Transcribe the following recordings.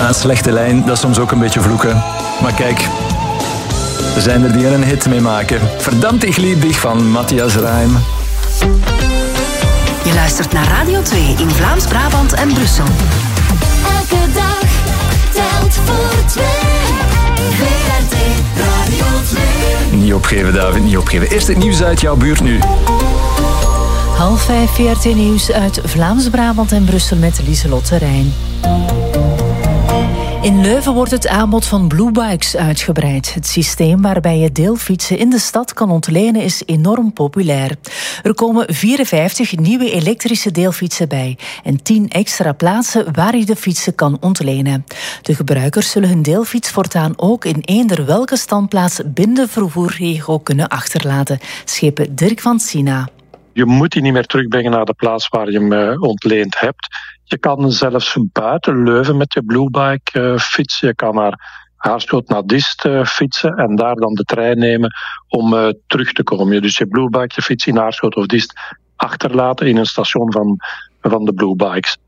Na een slechte lijn, dat is soms ook een beetje vloeken. Maar kijk, er zijn er die er een hit mee maken. Verdammt, ik lieb dich van Matthias Reim. Je luistert naar Radio 2 in Vlaams-Brabant en Brussel. Elke dag telt voor 2. VRT Radio 2. Niet opgeven, David, niet opgeven. Eerst het nieuws uit jouw buurt nu. 4:30 VRT Nieuws uit Vlaams-Brabant en Brussel met Lieselotte Rijn. In Leuven wordt het aanbod van Bluebikes uitgebreid. Het systeem waarbij je deelfietsen in de stad kan ontlenen is enorm populair. Er komen 54 nieuwe elektrische deelfietsen bij en 10 extra plaatsen waar je de fietsen kan ontlenen. De gebruikers zullen hun deelfiets voortaan ook in eender welke standplaats binnen de vervoerregio kunnen achterlaten. Schepen Dirk van Sina. Je moet die niet meer terugbrengen naar de plaats waar je hem ontleend hebt. Je kan zelfs buiten Leuven met je Bluebike fietsen. Je kan naar Aarschot, naar Diest fietsen en daar dan de trein nemen om terug te komen. Dus je Bluebike, je fiets in Aarschot of Diest achterlaten in een station van de Bluebikes.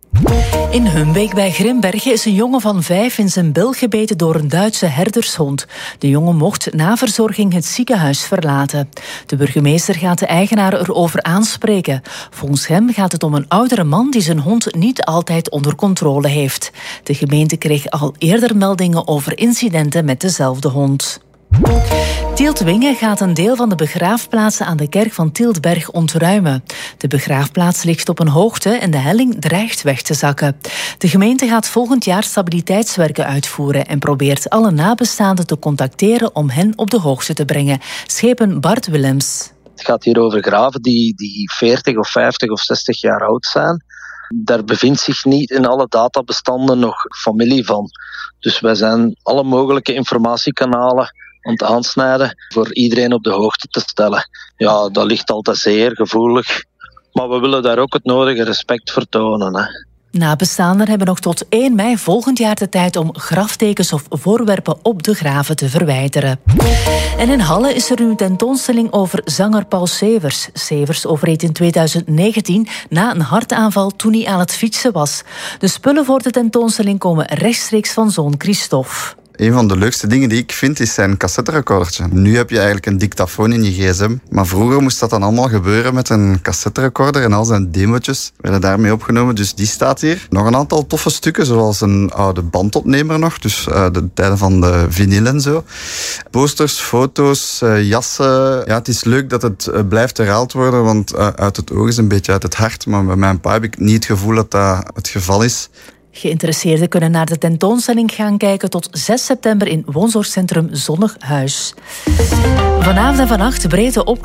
In Humbeek bij Grimbergen is een jongen van 5 in zijn bil gebeten door een Duitse herdershond. De jongen mocht na verzorging het ziekenhuis verlaten. De burgemeester gaat de eigenaar erover aanspreken. Volgens hem gaat het om een oudere man die zijn hond niet altijd onder controle heeft. De gemeente kreeg al eerder meldingen over incidenten met dezelfde hond. Tieltwingen gaat een deel van de begraafplaatsen aan de kerk van Tiltberg ontruimen. De begraafplaats ligt op een hoogte en de helling dreigt weg te zakken. De gemeente gaat volgend jaar stabiliteitswerken uitvoeren en probeert alle nabestaanden te contacteren om hen op de hoogte te brengen. Schepen Bart Willems. Het gaat hier over graven die 40 of 50 of 60 jaar oud zijn. Daar bevindt zich niet in alle databestanden nog familie van. Dus wij zijn alle mogelijke informatiekanalen aan het aansnijden voor iedereen op de hoogte te stellen. Ja, dat ligt altijd zeer gevoelig. Maar we willen daar ook het nodige respect voor tonen, hè. Nabestaanden hebben nog tot 1 mei volgend jaar de tijd om graftekens of voorwerpen op de graven te verwijderen. En in Halle is er nu een tentoonstelling over zanger Paul Severs. Severs overleed in 2019 na een hartaanval toen hij aan het fietsen was. De spullen voor de tentoonstelling komen rechtstreeks van zoon Christophe. Een van de leukste dingen die ik vind is zijn cassetterecordertje. Nu heb je eigenlijk een dictafoon in je gsm. Maar vroeger moest dat dan allemaal gebeuren met een cassetterecorder en al zijn demotjes werden daarmee opgenomen. Dus die staat hier. Nog een aantal toffe stukken, zoals een oude bandopnemer nog. Dus de tijden van de vinyl en zo. Posters, foto's, jassen. Ja, het is leuk dat het blijft herhaald worden, want uit het oog is een beetje uit het hart. Maar bij mijn pa heb ik niet het gevoel dat dat het geval is. Geïnteresseerden kunnen naar de tentoonstelling gaan kijken tot 6 september in woonzorgcentrum Zonnig Huis. Vanavond en vannacht breedte op.